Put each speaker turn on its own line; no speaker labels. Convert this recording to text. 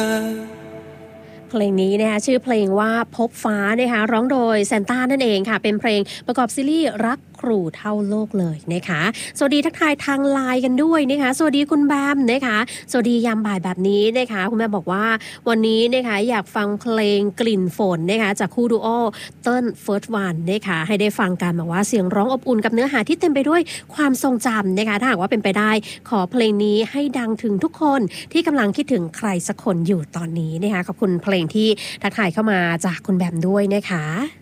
เพลงนี้นะคะชื่อเพลงว่าพบฟ้านะคะร้องโดยแซนต้านั่นเองค่ะเป็นเพลงประกอบซีรีส์รักครูเท่าโลกเลยนะคะสวัสดีทักทายทางไลน์กันด้วยนะคะสวัสดีคุณแบมนะคะสวัสดียามบ่ายแบบนี้นะคะคุณแม่บอกว่าวันนี้นะคะอยากฟังเพลงกลิ่นฝนนะคะจากคู่ดูโอเติ้ลเฟิร์สวันนะคะให้ได้ฟังกันบอกว่าเสียงร้องอบอุ่นกับเนื้อหาที่เต็มไปด้วยความทรงจำนะคะถ้าหากว่าเป็นไปได้ขอเพลงนี้ให้ดังถึงทุกคนที่กำลังคิดถึงใครสักคนอยู่ตอนนี้นะคะขอบคุณเพลงที่ทักทายเข้ามาจากคุณแบมด้วยนะคะ